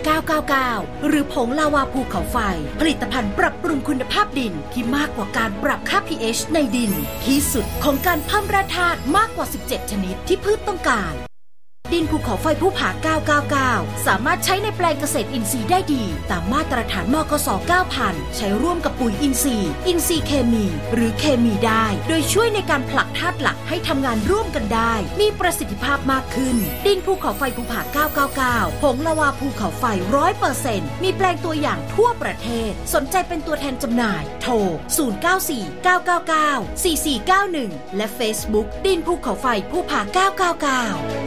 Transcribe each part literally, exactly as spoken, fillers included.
เก้าเก้าเก้าหรือผงลาวาภูเขาไฟผลิตภัณฑ์ปรับปรุงคุณภาพดินที่มากกว่าการปรับค่า พี เอช ในดินที่สุดของการเพิ่มแร่ธาตุมากกว่าสิบเจ็ดชนิดที่พืชต้องการดินภูเขาไฟผู้ผาเก้าเก้าเก้าสามารถใช้ในแปลงเกษตรอินทรีย์ได้ดีตามมาตรฐานมกส เก้าพัน ใช้ร่วมกับปุ๋ยอินทรีย์อินทรีย์เคมีหรือเคมีได้โดยช่วยในการผลักธาตุหลักให้ทำงานร่วมกันได้มีประสิทธิภาพมากขึ้นดินภูเขาไฟภูผาเก้าเก้าเก้าผงละวาภูเขาไฟ ร้อยเปอร์เซ็นต์ มีแปลงตัวอย่างทั่วประเทศสนใจเป็นตัวแทนจำหน่ายโทรศูนย์ เก้า สี่ เก้า เก้า เก้า สี่ สี่ เก้า หนึ่งและ Facebook ดินภูเขาไฟภูผาเก้าเก้าเก้า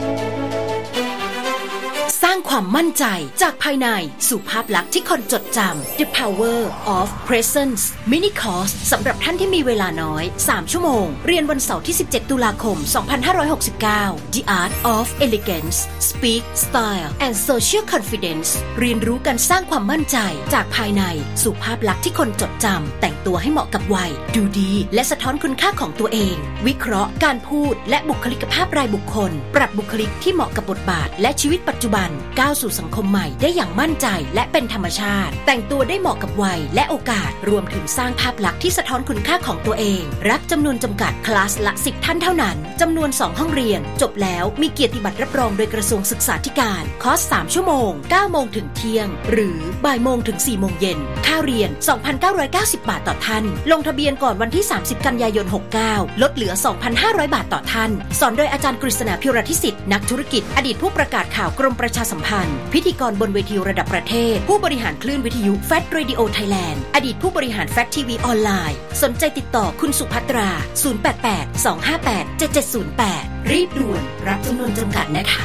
สร้างความมั่นใจจากภายในสู่ภาพลักษณ์ที่คนจดจำ The Power of Presence Mini Course สำหรับท่านที่มีเวลาน้อยสามชั่วโมงเรียนวันเสาร์ที่สิบเจ็ดตุลาคมสองพันห้าร้อยหกสิบเก้า The Art of Elegance Speak Style and Social Confidence เรียนรู้การสร้างความมั่นใจจากภายในสู่ภาพลักษณ์ที่คนจดจำแต่งตัวให้เหมาะกับวัยดูดีและสะท้อนคุณค่าของตัวเองวิเคราะห์การพูดและบุคลิกภาพรายบุคคลปรับบุคลิกที่เหมาะกับบทบาทและชีวิตปัจจุบันก้าวสู่สังคมใหม่ได้อย่างมั่นใจและเป็นธรรมชาติแต่งตัวได้เหมาะกับวัยและโอกาสรวมถึงสร้างภาพลักษณ์ที่สะท้อนคุณค่าของตัวเองรับจำนวนจำกัดคลาสละสิบท่านเท่านั้นจำนวนสองห้องเรียนจบแล้วมีเกียรติบัตรรับรองโดยกระทรวงศึกษาธิการคอร์สสามชั่วโมงเก้าโมงถึงเที่ยงหรือบ่ายโมงถึงสี่โมงเย็นค่าเรียน สองพันเก้าร้อยเก้าสิบ บาทต่อท่านลงทะเบียนก่อนวันที่สามสิบกันยายนหกสิบเก้าลดเหลือ สองพันห้าร้อย บาทต่อท่านสอนโดยอาจารย์กฤษณาภิรทิสิทธิ์นักธุรกิจอดีตผู้ประกาศข่าวกรมประชาสัมพันธ์พิธีกรบนเวทีระดับประเทศผู้บริหารคลื่นวิทยุ แฟต Radio Thailand อดีตผู้บริหาร แฟต ที วี ออนไลน์สนใจติดต่อคุณสุภัตรา ศูนย์ แปด แปด สอง ห้า แปด เจ็ด เจ็ด ศูนย์ แปด รีบด่วนรับจำนวนจำกัดนะคะ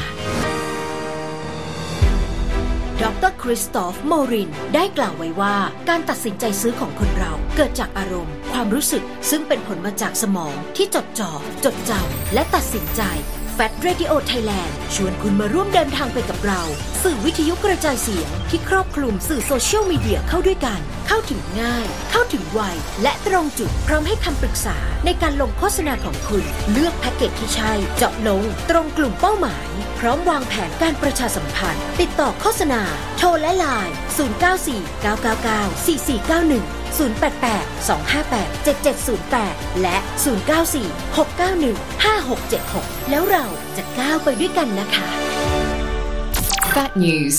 ดร.คริสตอฟ โมรินได้กล่าวไว้ว่าการตัดสินใจซื้อของคนเราเกิดจากอารมณ์ความรู้สึกซึ่งเป็นผลมาจากสมองที่จดจ่อจดจำและตัดสินใจแฟต Radio Thailand ชวนคุณมาร่วมเดินทางไปกับเราสื่อวิทยุกระจายเสียงที่ครอบคลุมสื่อโซเชียลมีเดียเข้าด้วยกันเข้าถึงง่ายเข้าถึงไวและตรงจุดพร้อมให้คำปรึกษาในการลงโฆษณาของคุณเลือกแพ็กเกจที่ใช่เจาะลงตรงกลุ่มเป้าหมายพร้อมวางแผนการประชาสัมพันธ์ติดต่อโฆษณาโทรและไลน์ศูนย์ เก้า สี่ เก้า เก้า เก้า สี่ สี่ เก้า หนึ่ง ศูนย์ แปด แปด สอง ห้า แปด เจ็ด เจ็ด ศูนย์ แปดและศูนย์ เก้า สี่ หก เก้า หนึ่ง ห้า หก เจ็ด หกแล้วเราจะก้าวไปด้วยกันนะคะ Fat News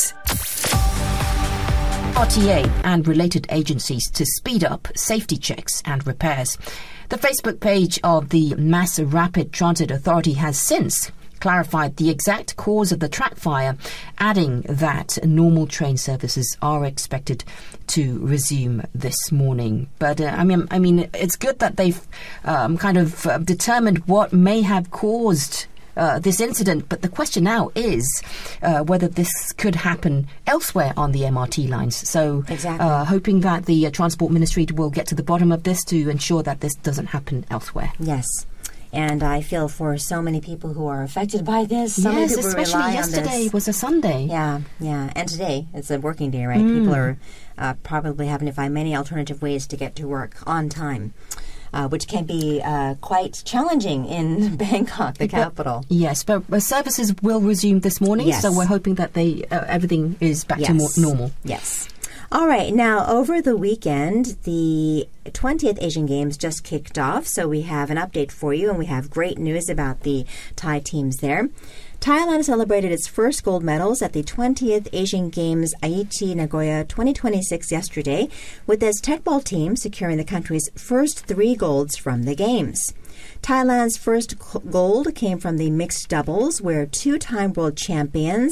R T A and related agencies to speed up safety checks and repairs. The Facebook page of the Mass Rapid Transit Authority has since clarified the exact cause of the track fire, adding that normal train services are expected to resume this morning. But uh, I mean, I mean, it's good that they've um, kind of uh, determined what may have caused Uh, this incident, but the question now is uh, whether this could happen elsewhere on the M R T lines. So, exactly. uh, hoping that the uh, Transport Ministry will get to the bottom of this to ensure that this doesn't happen elsewhere. Yes. And I feel for so many people who are affected by this. So yes, many people especially rely yesterday on this. was a Sunday. Yeah, yeah. And today, it's a working day, right? Mm. People are uh, probably having to find many alternative ways to get to work on time. Uh, which can be uh, quite challenging in Bangkok, the but, capital. Yes, but uh, services will resume this morning, yes. so we're hoping that they uh, everything is back yes. to more normal. Yes. All right. Now, over the weekend, the twentieth Asian Games just kicked off, so we have an update for you, and we have great news about the Thai teams there. Thailand celebrated its first gold medals at the twentieth Asian Games Aichi Nagoya twenty twenty-six yesterday, with its techball team securing the country's first three golds from the Games. Thailand's first gold came from the mixed doubles, where two-time world champions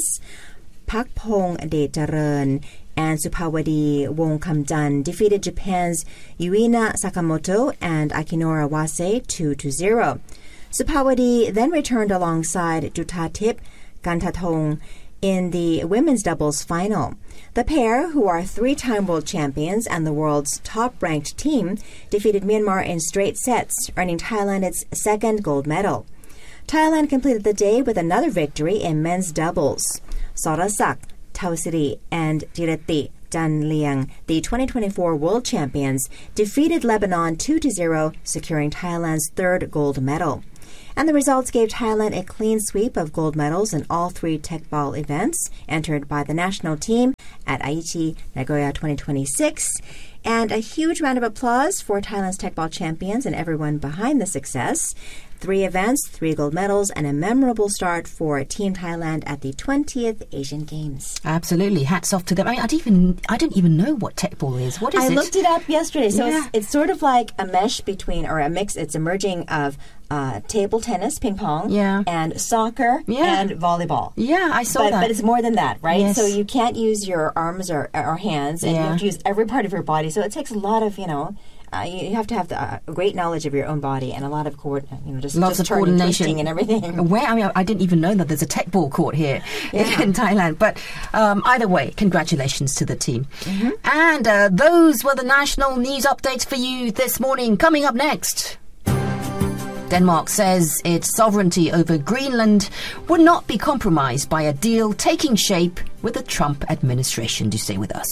Pakpong Adetaran and Supawadi Wongkamjan defeated Japan's Yuina Sakamoto and Akinora Wase two to zero. Supawadi then returned alongside Jutatip Gantatong in the women's doubles final. The pair, who are three-time world champions and the world's top-ranked team, defeated Myanmar in straight sets, earning Thailand its second gold medal. Thailand completed the day with another victory in men's doubles. Sorasak, Tausiri, and Dirati Janliang, the twenty twenty-four world champions, defeated Lebanon two to zero, securing Thailand's third gold medal. And the results gave Thailand a clean sweep of gold medals in all three Teqball events entered by the national team at Aichi Nagoya twenty twenty-six. And a huge round of applause for Thailand's Teqball champions and everyone behind the success. Three events, three gold medals, and a memorable start for Team Thailand at the twentieth Asian Games. Absolutely. Hats off to them. I mean, I didn't even, I didn't even know what Teqball is. What is I it? I looked it up yesterday. So yeah. it's, it's sort of like a mesh between, or a mix, it's a merging of uh, table tennis, ping pong, yeah. and soccer, yeah. and volleyball. Yeah, I saw but, that. But it's more than that, right? Yes. So you can't use your arms or, or hands, and yeah. you have to use every part of your body. So it takes a lot of, you know... Uh, you have to have the, uh, great knowledge of your own body and a lot of coord- you know, just, Lots just of turning, coordination twisting and everything. Where I mean, I didn't even know that there's a Teqball court here yeah. in Thailand. But um, either way, congratulations to the team. Mm-hmm. And uh, those were the national news updates for you this morning. Coming up next, Denmark says its sovereignty over Greenland would not be compromised by a deal taking shape with the Trump administration. Do stay with us.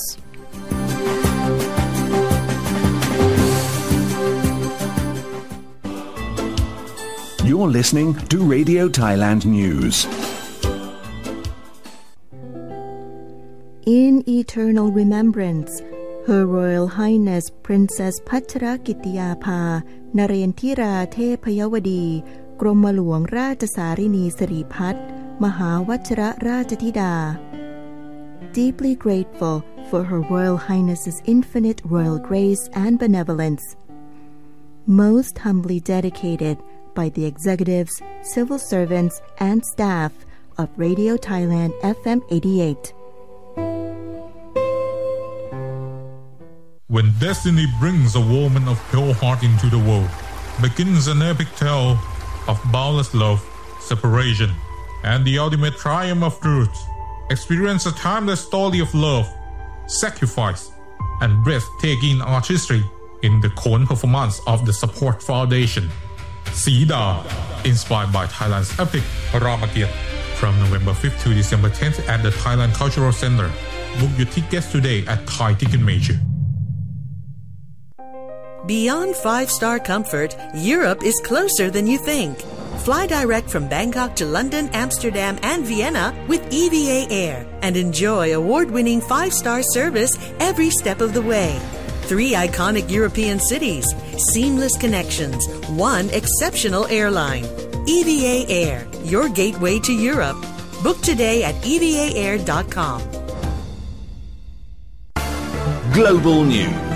You're listening to Radio Thailand News. In eternal remembrance, Her Royal Highness Princess Pachrakitiyapha Narendra Thepayawadi กรมหลวงราชสารินีสิริพัฒน์มหาวชิรราชธิดา Deeply grateful for Her Royal Highness's infinite royal grace and benevolence. Most humbly dedicated by the executives, civil servants, and staff of Radio Thailand F M eighty-eight. When destiny brings a woman of pure heart into the world, begins an epic tale of boundless love, separation, and the ultimate triumph of truth. Experience a timeless story of love, sacrifice, and breathtaking artistry in the Khon performance of the Support Foundation. Sida, inspired by Thailand's epic Ramakiat, from November fifth to December tenth at the Thailand Cultural Center. Book your tickets today at Thai Ticket Major. Beyond five-star comfort, Europe is closer than you think. Fly direct from Bangkok to London, Amsterdam, and Vienna with E V A Air and enjoy award-winning five-star service every step of the way. Three iconic European cities, seamless connections, one exceptional airline. E V A Air, your gateway to Europe. Book today at E V A air dot com. Global News.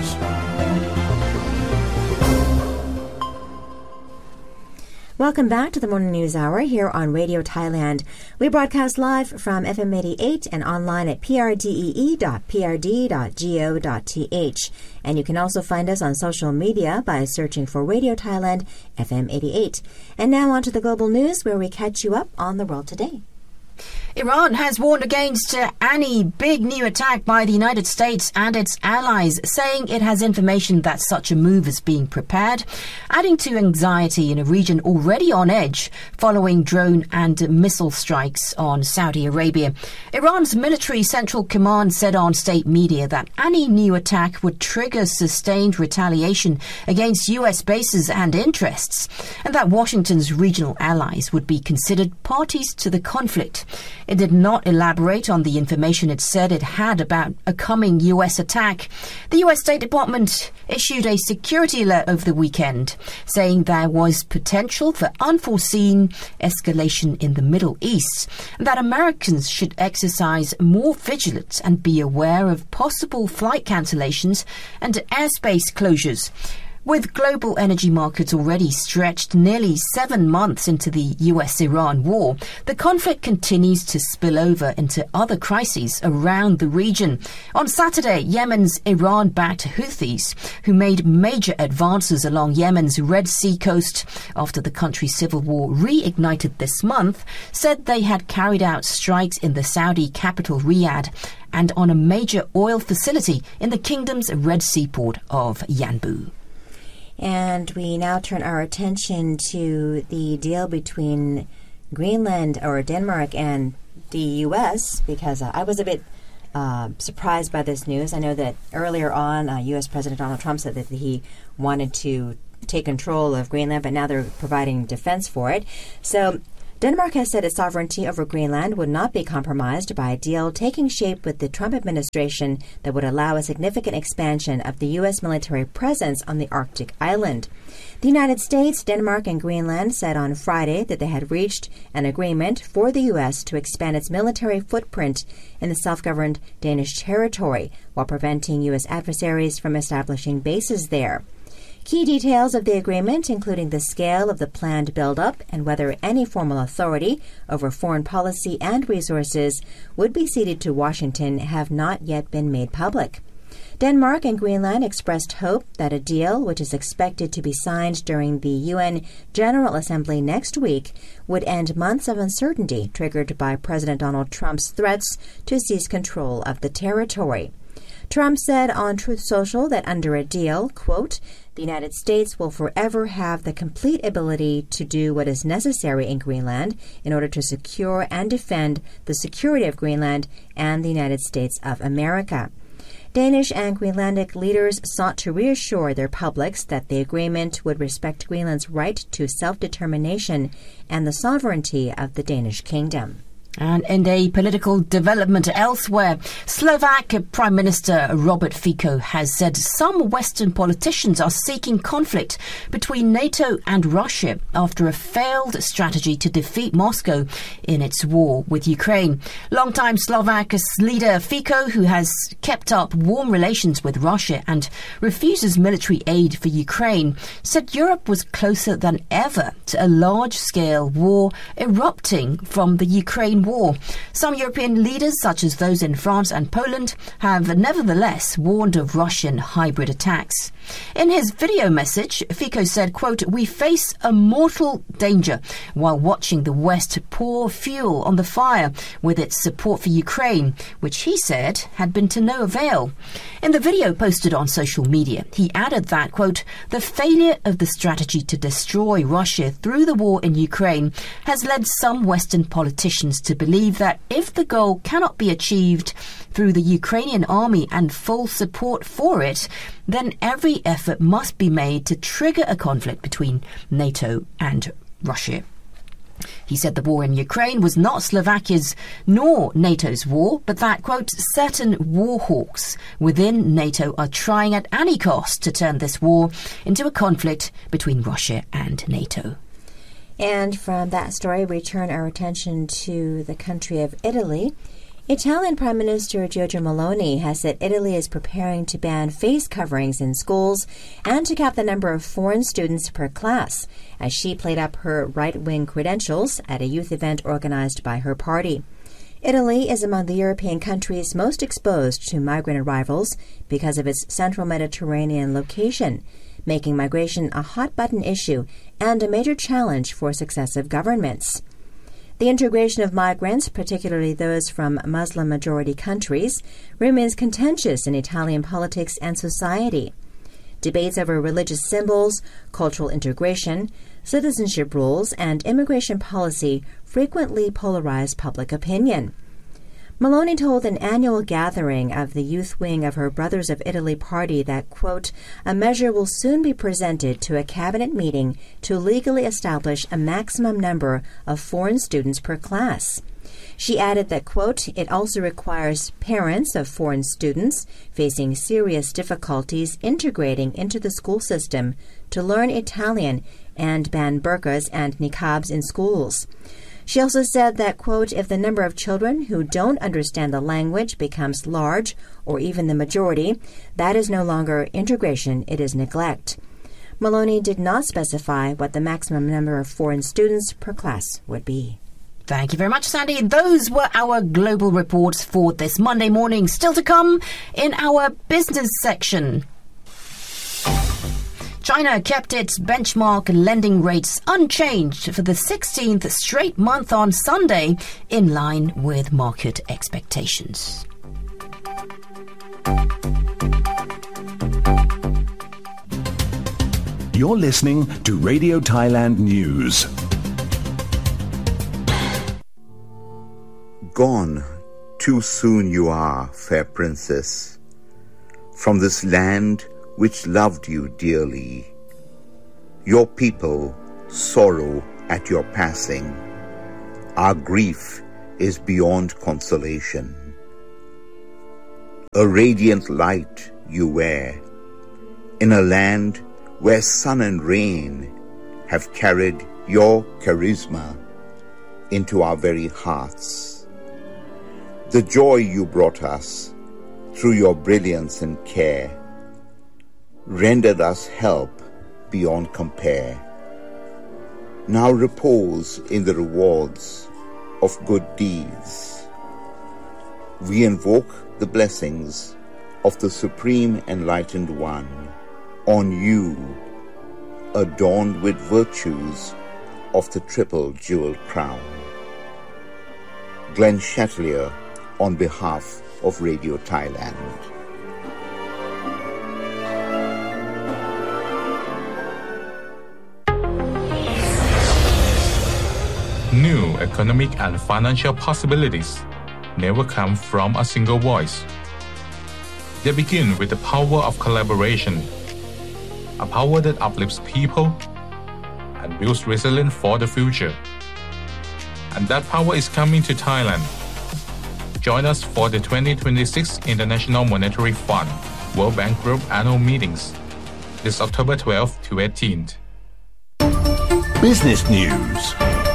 Welcome back to the Morning News Hour here on Radio Thailand. We broadcast live from F M eighty-eight and online at p r d e e dot p r d dot go dot t h. And you can also find us on social media by searching for Radio Thailand F M eighty-eight. And now on to the global news where we catch you up on the world today. Iran has warned against uh, any big new attack by the United States and its allies, saying it has information that such a move is being prepared, adding to anxiety in a region already on edge following drone and missile strikes on Saudi Arabia. Iran's military central command said on state media that any new attack would trigger sustained retaliation against U S bases and interests, and that Washington's regional allies would be considered parties to the conflict. It did not elaborate on the information it said it had about a coming U S attack. The U S State Department issued a security alert over the weekend, saying there was potential for unforeseen escalation in the Middle East, and that Americans should exercise more vigilance and be aware of possible flight cancellations and airspace closures. With global energy markets already stretched nearly seven months into the U S Iran war, the conflict continues to spill over into other crises around the region. On Saturday, Yemen's Iran-backed Houthis, who made major advances along Yemen's Red Sea coast after the country's civil war reignited this month, said they had carried out strikes in the Saudi capital Riyadh and on a major oil facility in the kingdom's Red Sea port of Yanbu. And we now turn our attention to the deal between Greenland or Denmark and the U S because uh, I was a bit uh, surprised by this news. I know that earlier on, uh, U S President Donald Trump said that he wanted to take control of Greenland, but now they're providing defense for it. So Denmark has said its sovereignty over Greenland would not be compromised by a deal taking shape with the Trump administration that would allow a significant expansion of the U S military presence on the Arctic island. The United States, Denmark, and Greenland said on Friday that they had reached an agreement for the U S to expand its military footprint in the self-governed Danish territory while preventing U S adversaries from establishing bases there. Key details of the agreement, including the scale of the planned buildup and whether any formal authority over foreign policy and resources would be ceded to Washington, have not yet been made public. Denmark and Greenland expressed hope that a deal, which is expected to be signed during the U N General Assembly next week, would end months of uncertainty triggered by President Donald Trump's threats to seize control of the territory. Trump said on Truth Social that under a deal, quote, the United States will forever have the complete ability to do what is necessary in Greenland in order to secure and defend the security of Greenland and the United States of America. Danish and Greenlandic leaders sought to reassure their publics that the agreement would respect Greenland's right to self-determination and the sovereignty of the Danish kingdom. And in a political development elsewhere, Slovak Prime Minister Robert Fico has said some Western politicians are seeking conflict between NATO and Russia after a failed strategy to defeat Moscow in its war with Ukraine. Longtime Slovak leader Fico, who has kept up warm relations with Russia and refuses military aid for Ukraine, said Europe was closer than ever to a large-scale war erupting from the Ukraine war. Some European leaders, such as those in France and Poland, have nevertheless warned of Russian hybrid attacks. In his video message, Fico said, quote, we face a mortal danger while watching the West pour fuel on the fire with its support for Ukraine, which he said had been to no avail. In the video posted on social media, he added that, quote, the failure of the strategy to destroy Russia through the war in Ukraine has led some Western politicians to believe that if the goal cannot be achieved through the Ukrainian army and full support for it, then every effort must be made to trigger a conflict between NATO and Russia. He said the war in Ukraine was not Slovakia's nor NATO's war, but that, quote, certain war hawks within NATO are trying at any cost to turn this war into a conflict between Russia and NATO. And from that story, we turn our attention to the country of Italy. Italian Prime Minister Giorgia Meloni has said Italy is preparing to ban face coverings in schools and to cap the number of foreign students per class, as she played up her right-wing credentials at a youth event organized by her party. Italy is among the European countries most exposed to migrant arrivals because of its central Mediterranean location, making migration a hot-button issue and a major challenge for successive governments. The integration of migrants, particularly those from Muslim-majority countries, remains contentious in Italian politics and society. Debates over religious symbols, cultural integration, citizenship rules, and immigration policy frequently polarize public opinion. Meloni told an annual gathering of the youth wing of her Brothers of Italy party that, quote, a measure will soon be presented to a cabinet meeting to legally establish a maximum number of foreign students per class. She added that, quote, it also requires parents of foreign students facing serious difficulties integrating into the school system to learn Italian and ban burqas and niqabs in schools. She also said that, quote, if the number of children who don't understand the language becomes large, or even the majority, that is no longer integration, it is neglect. Meloni did not specify what the maximum number of foreign students per class would be. Thank you very much, Sandy. Those were our global reports for this Monday morning. Still to come in our business section. China kept its benchmark lending rates unchanged for the sixteenth straight month on Sunday, in line with market expectations. You're listening to Radio Thailand News. Gone, too soon you are, fair princess, from this land which loved you dearly. Your people sorrow at your passing. Our grief is beyond consolation. A radiant light you wear in a land where sun and rain have carried your charisma into our very hearts. The joy you brought us through your brilliance and care rendered us help beyond compare. Now repose in the rewards of good deeds. We invoke the blessings of the Supreme Enlightened One on you, adorned with virtues of the triple jeweled crown. Glenn Chatelier on behalf of Radio Thailand. New economic and financial possibilities never come from a single voice. They begin with the power of collaboration, a power that uplifts people and builds resilience for the future. And that power is coming to Thailand. Join us for the twenty twenty-six International Monetary Fund World Bank Group annual meetings this October twelfth to eighteenth. Business News.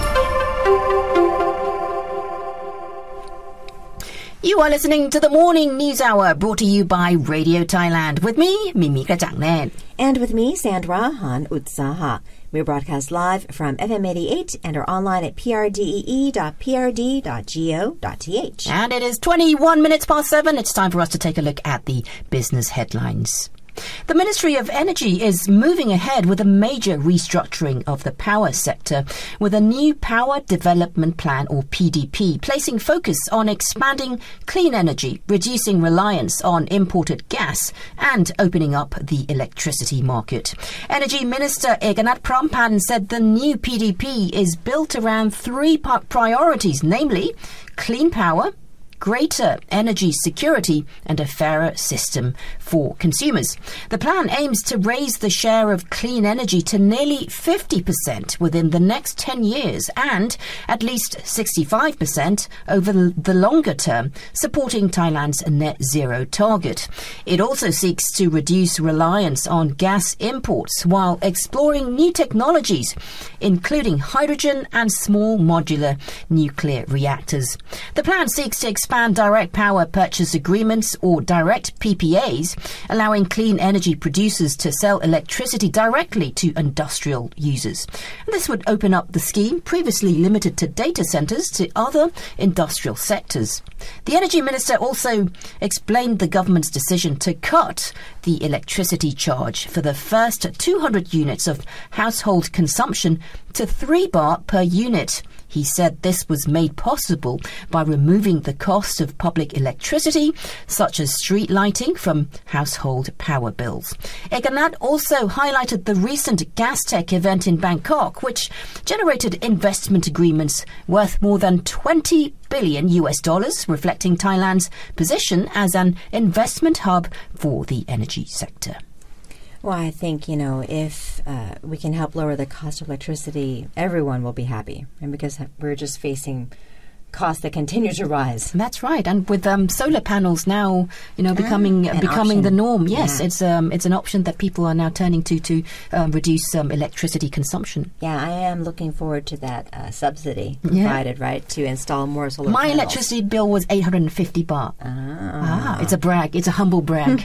You are listening to the Morning News Hour, brought to you by Radio Thailand. With me, Mimi Kajangnet. And with me, Sandra Han Utsaha. We broadcast live from F M eighty-eight and are online at p r d e e dot p r d dot go dot t h. And it is twenty-one minutes past seven. It's time for us to take a look at the business headlines. The Ministry of Energy is moving ahead with a major restructuring of the power sector with a new Power Development Plan, or P D P, placing focus on expanding clean energy, reducing reliance on imported gas and opening up the electricity market. Energy Minister Ekanath Prompan said the new P D P is built around three priorities, namely clean power, greater energy security and a fairer system for consumers. The plan aims to raise the share of clean energy to nearly fifty percent within the next ten years and at least sixty-five percent over the longer term, supporting Thailand's net zero target. It also seeks to reduce reliance on gas imports while exploring new technologies, including hydrogen and small modular nuclear reactors. The plan seeks to expand direct power purchase agreements, or direct P P As, allowing clean energy producers to sell electricity directly to industrial users. This would open up the scheme, previously limited to data centres, to other industrial sectors. The Energy Minister also explained the government's decision to cut the electricity charge for the first two hundred units of household consumption to three baht per unit. He said this was made possible by removing the cost of public electricity, such as street lighting, from household power bills. Ekanath also highlighted the recent Gastech event in Bangkok, which generated investment agreements worth more than twenty billion U S dollars, reflecting Thailand's position as an investment hub for the energy sector. Well, I think, you know, if uh, we can help lower the cost of electricity, everyone will be happy. And because we're just facing costs that continue to rise. That's right. And with um, solar panels now, you know, becoming ah, becoming option. the norm. Yes, Yeah. it's um, it's an option that people are now turning to to um, reduce um, electricity consumption. Yeah, I am looking forward to that uh, subsidy Yeah. provided, right, to install more solar My panels. electricity bill was eight hundred fifty baht. Ah. Ah, it's a brag. It's a humble brag.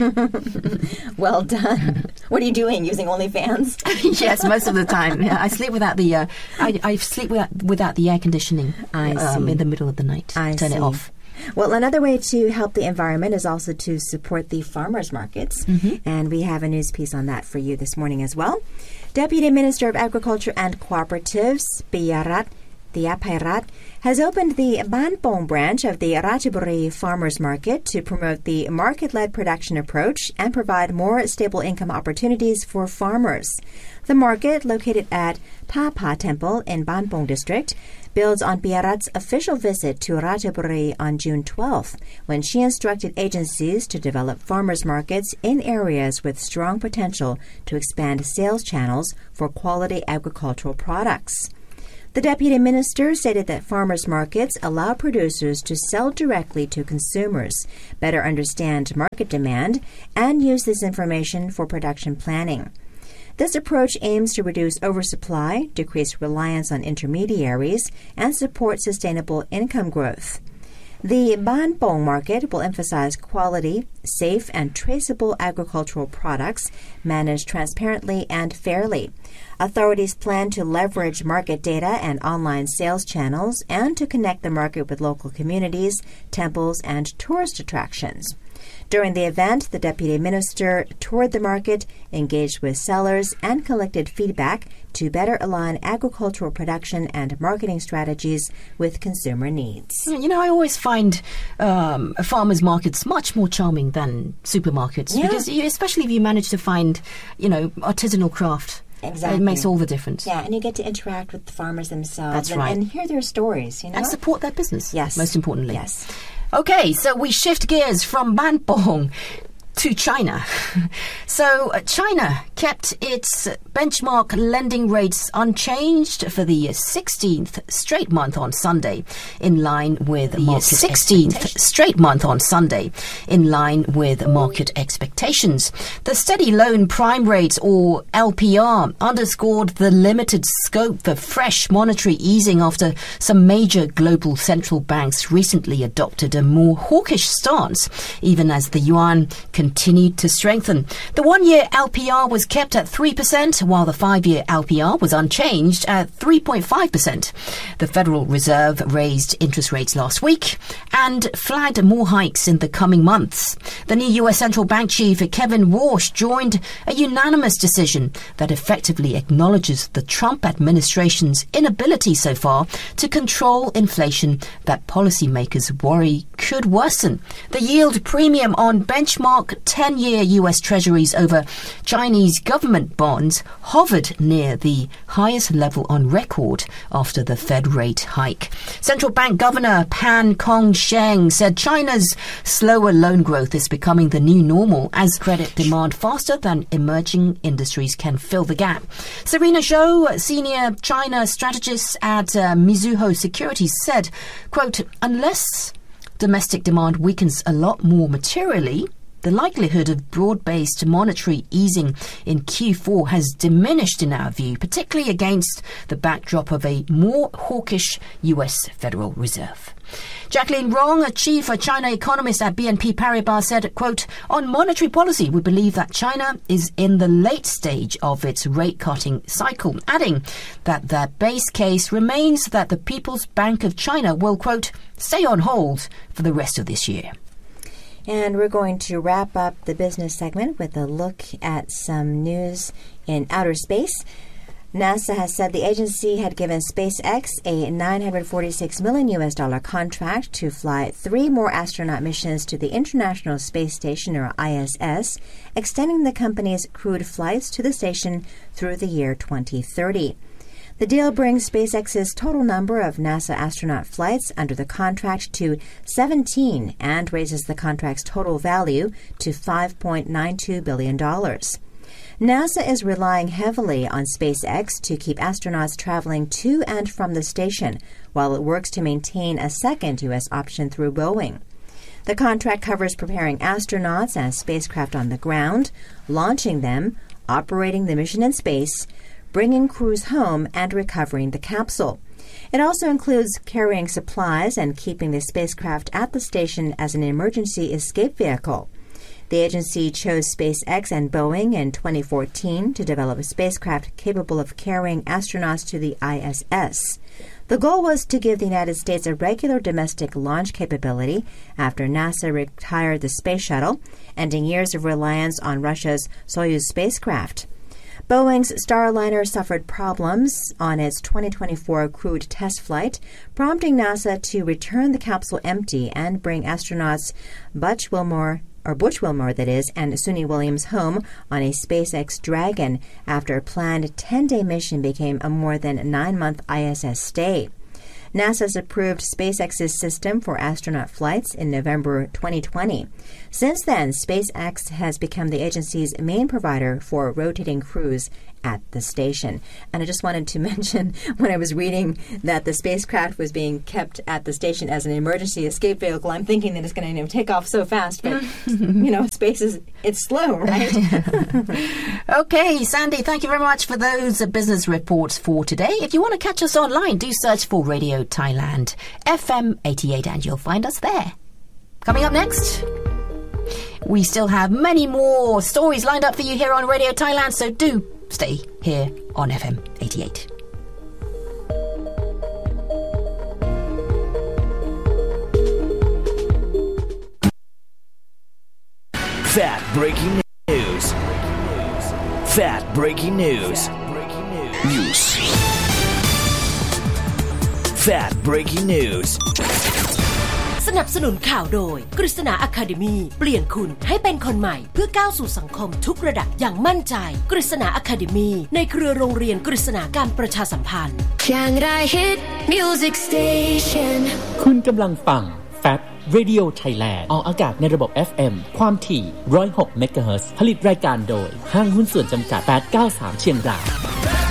Well done. What are you doing? Using OnlyFans? Yes, most of the time. Yeah, I sleep without the uh, I, I sleep without, without the air conditioning I um, see. in the middle of the night. I Turn see. it off. Well, another way to help the environment is also to support the farmers markets. Mm-hmm. And we have a news piece on that for you this morning as well. Deputy Minister of Agriculture and Cooperatives, Piyarat Thiapairat, has opened the Banpong branch of the Ratchaburi Farmers Market to promote the market-led production approach and provide more stable income opportunities for farmers. The market, located at Pa Pa Temple in Banpong District, builds on Bharat's official visit to Ratchaburi on June twelfth, when she instructed agencies to develop farmers markets in areas with strong potential to expand sales channels for quality agricultural products. The deputy minister stated that farmers markets allow producers to sell directly to consumers, better understand market demand, and use this information for production planning. This approach aims to reduce oversupply, decrease reliance on intermediaries, and support sustainable income growth. The Ban Pong market will emphasize quality, safe, and traceable agricultural products managed transparently and fairly. Authorities plan to leverage market data and online sales channels and to connect the market with local communities, temples, and tourist attractions. During the event, the deputy minister toured the market, engaged with sellers, and collected feedback to better align agricultural production and marketing strategies with consumer needs. You know, I always find um, farmers' markets much more charming than supermarkets, Yeah. because you, especially if you manage to find, you know, artisanal craft. Exactly. It makes all the difference. Yeah, and you get to interact with the farmers themselves. That's and, right. and hear their stories, you know? And support their business. Yes. Most importantly. Yes. Okay, so we shift gears from Ban Pong to China. So uh, China kept its benchmark lending rates unchanged for the sixteenth straight month on Sunday, in line with the market sixteenth straight month on Sunday, in line with market expectations. The steady loan prime rate, or L P R, underscored the limited scope for fresh monetary easing after some major global central banks recently adopted a more hawkish stance, even as the yuan continued to strengthen. The one-year L P R was kept at three percent, while the five-year L P R was unchanged at three point five percent. The Federal Reserve raised interest rates last week and flagged more hikes in the coming months. The new U S Central Bank Chief Kevin Warsh joined a unanimous decision that effectively acknowledges the Trump administration's inability so far to control inflation that policymakers worry could worsen. The yield premium on benchmark ten-year U S Treasuries over Chinese government bonds hovered near the highest level on record after the Fed rate hike. Central Bank Governor Pan Kong-sheng said China's slower loan growth is becoming the new normal as credit demand faster than emerging industries can fill the gap. Serena Zhou, senior China strategist at uh, Mizuho Securities, said, quote, unless domestic demand weakens a lot more materially, the likelihood of broad-based monetary easing in Q four has diminished in our view, particularly against the backdrop of a more hawkish U S Federal Reserve. Jacqueline Rong, a chief China economist at B N P Paribas, said, quote, on monetary policy, we believe that China is in the late stage of its rate-cutting cycle, adding that their base case remains that the People's Bank of China will, quote, stay on hold for the rest of this year. And we're going to wrap up the business segment with a look at some news in outer space. NASA has said the agency had given SpaceX a nine hundred forty-six million U S dollar contract to fly three more astronaut missions to the International Space Station, or I S S, extending the company's crewed flights to the station through the year twenty thirty. The deal brings SpaceX's total number of NASA astronaut flights under the contract to seventeen and raises the contract's total value to five point nine two billion dollars. NASA is relying heavily on SpaceX to keep astronauts traveling to and from the station, while it works to maintain a second U S option through Boeing. The contract covers preparing astronauts and spacecraft on the ground, launching them, operating the mission in space, bringing crews home, and recovering the capsule. It also includes carrying supplies and keeping the spacecraft at the station as an emergency escape vehicle. The agency chose SpaceX and Boeing in twenty fourteen to develop a spacecraft capable of carrying astronauts to the I S S. The goal was to give the United States a regular domestic launch capability after NASA retired the space shuttle, ending years of reliance on Russia's Soyuz spacecraft. Boeing's Starliner suffered problems on its twenty twenty-four crewed test flight, prompting NASA to return the capsule empty and bring astronauts Butch Wilmore, or Butch Wilmore, that is, and Suni Williams home on a SpaceX Dragon after a planned ten-day mission became a more than nine-month I S S stay. NASA's approved SpaceX's system for astronaut flights in November twenty twenty. Since then, SpaceX has become the agency's main provider for rotating crews at the station. And I just wanted to mention, when I was reading that the spacecraft was being kept at the station as an emergency escape vehicle, I'm thinking that it's going to you know, take off so fast, but, you know, space is, it's slow, right? Okay, Sandy, thank you very much for those uh, business reports for today. If you want to catch us online, do search for Radio Thailand F M eighty-eight and you'll find us there. Coming up next, we still have many more stories lined up for you here on Radio Thailand, so do stay here on F M eighty-eight. Fat breaking news. Fat breaking news. News. Fat breaking news. สนับสนุนข่าวโดยกฤษณา Academy เปลี่ยนคุณให้เป็นคนใหม่เพื่อก้าวสู่สังคมทุกระดับอย่างมั่นใจกฤษณา Academy ในเครือโรงเรียนกฤษณาการประชาสัมพันธ์ Chiang Rai Hit Music Station คุณกำลังฟัง Fat Radio Thailand ออกอากาศในระบบ เอฟ เอ็ม ความถี่หนึ่งร้อยหกเมกะเฮิรตซ์ผลิตรายการโดยห้างหุ้นส่วนจำกัดแปดเก้าสามเชียงราย